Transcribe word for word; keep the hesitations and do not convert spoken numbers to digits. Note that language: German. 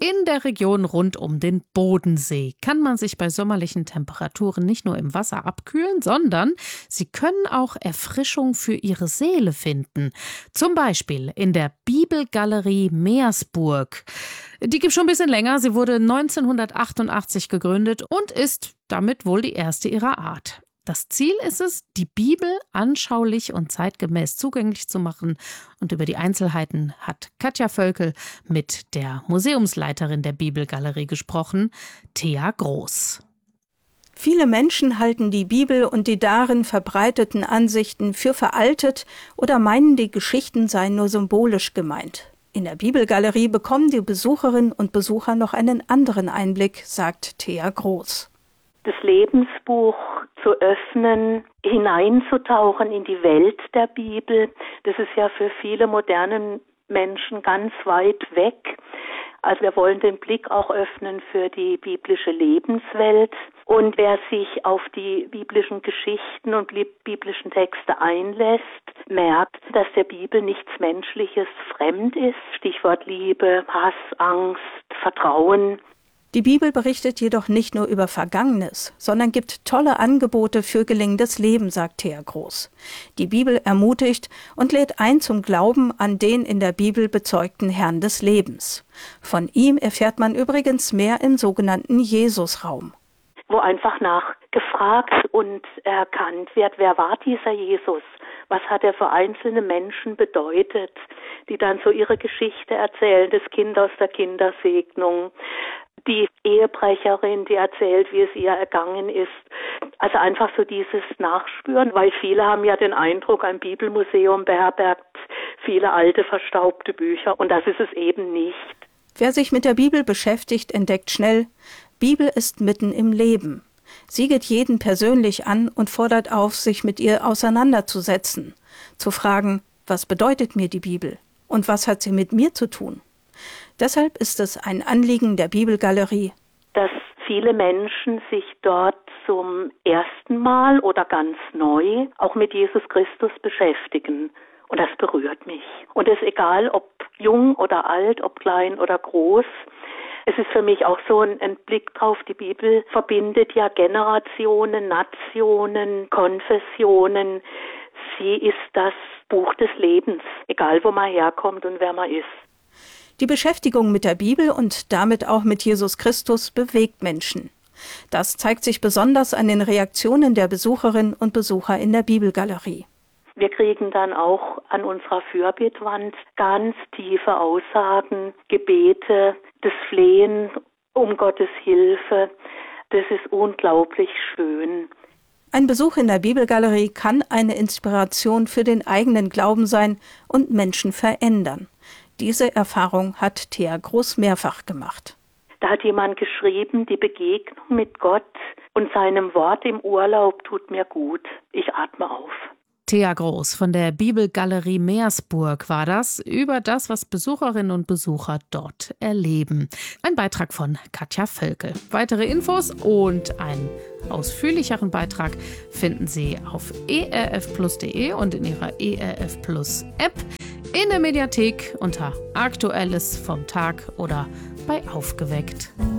In der Region rund um den Bodensee kann man sich bei sommerlichen Temperaturen nicht nur im Wasser abkühlen, sondern Sie können auch Erfrischung für Ihre Seele finden. Zum Beispiel in der Bibelgalerie Meersburg. Die gibt es schon ein bisschen länger. Sie wurde neunzehnhundertachtundachtzig gegründet und ist damit wohl die erste ihrer Art. Das Ziel ist es, die Bibel anschaulich und zeitgemäß zugänglich zu machen. Und über die Einzelheiten hat Katja Völkel mit der Museumsleiterin der Bibelgalerie gesprochen, Thea Groß. Viele Menschen halten die Bibel und die darin verbreiteten Ansichten für veraltet oder meinen, die Geschichten seien nur symbolisch gemeint. In der Bibelgalerie bekommen die Besucherinnen und Besucher noch einen anderen Einblick, sagt Thea Groß. Das Lebensbuch zu öffnen, hineinzutauchen in die Welt der Bibel, das ist ja für viele moderne Menschen ganz weit weg. Also wir wollen den Blick auch öffnen für die biblische Lebenswelt. Und wer sich auf die biblischen Geschichten und biblischen Texte einlässt, merkt, dass der Bibel nichts Menschliches fremd ist. Stichwort Liebe, Hass, Angst, Vertrauen. Die Bibel berichtet jedoch nicht nur über Vergangenes, sondern gibt tolle Angebote für gelingendes Leben, sagt Thea Groß. Die Bibel ermutigt und lädt ein zum Glauben an den in der Bibel bezeugten Herrn des Lebens. Von ihm erfährt man übrigens mehr im sogenannten Jesusraum, wo einfach nachgefragt und erkannt wird, wer war dieser Jesus? Was hat er für einzelne Menschen bedeutet, die dann so ihre Geschichte erzählen, das Kind aus der Kindersegnung, die Ehebrecherin, die erzählt, wie es ihr ergangen ist. Also einfach so dieses Nachspüren, weil viele haben ja den Eindruck, ein Bibelmuseum beherbergt viele alte, verstaubte Bücher und das ist es eben nicht. Wer sich mit der Bibel beschäftigt, entdeckt schnell, Bibel ist mitten im Leben. Sie geht jeden persönlich an und fordert auf, sich mit ihr auseinanderzusetzen, zu fragen, was bedeutet mir die Bibel und was hat sie mit mir zu tun? Deshalb ist es ein Anliegen der Bibelgalerie, dass viele Menschen sich dort zum ersten Mal oder ganz neu auch mit Jesus Christus beschäftigen. Und das berührt mich. Und es ist egal, ob jung oder alt, ob klein oder groß. Es ist für mich auch so ein, ein Blick drauf, die Bibel verbindet ja Generationen, Nationen, Konfessionen. Sie ist das Buch des Lebens, egal wo man herkommt und wer man ist. Die Beschäftigung mit der Bibel und damit auch mit Jesus Christus bewegt Menschen. Das zeigt sich besonders an den Reaktionen der Besucherinnen und Besucher in der Bibelgalerie. Wir kriegen dann auch an unserer Fürbittwand ganz tiefe Aussagen, Gebete, das Flehen um Gottes Hilfe. Das ist unglaublich schön. Ein Besuch in der Bibelgalerie kann eine Inspiration für den eigenen Glauben sein und Menschen verändern. Diese Erfahrung hat Thea Groß mehrfach gemacht. Da hat jemand geschrieben, die Begegnung mit Gott und seinem Wort im Urlaub tut mir gut. Ich atme auf. Thea Groß von der Bibelgalerie Meersburg war das, über das, was Besucherinnen und Besucher dort erleben. Ein Beitrag von Katja Völkel. Weitere Infos und einen ausführlicheren Beitrag finden Sie auf e r f plus punkt de und in Ihrer E R F Plus App, in der Mediathek unter Aktuelles vom Tag oder bei Aufgeweckt.